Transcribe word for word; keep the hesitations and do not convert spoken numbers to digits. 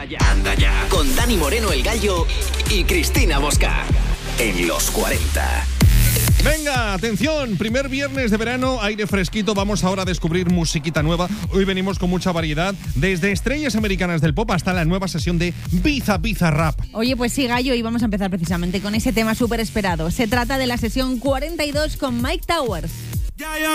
ya, anda ya. Con Dani Moreno el Gallo y Cristina Mosca. En los cuarenta. Venga, atención, primer viernes de verano, aire fresquito, vamos ahora a descubrir musiquita nueva. Hoy venimos con mucha variedad, desde estrellas americanas del pop hasta la nueva sesión de Biza Biza Rap. Oye, pues sí, Gallo, y vamos a empezar precisamente con ese tema súper esperado. Se trata de la sesión cuarenta y dos con Mike Towers. Ya yo